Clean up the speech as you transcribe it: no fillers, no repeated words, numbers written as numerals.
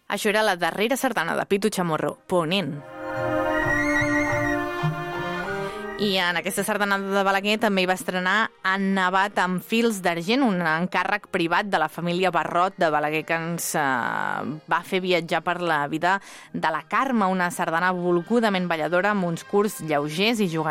Això era la darrera sardana de Pitu Chamorro, Ponent. I en aquesta sardanada de Balaguer també hi va estrenar Ennevat amb fils d'argent, un encàrrec privat de la família Barrot de Balaguer que ens va fer viatjar per la vida de la Carme, una sardana volgudament balladora amb uns curts lleugers i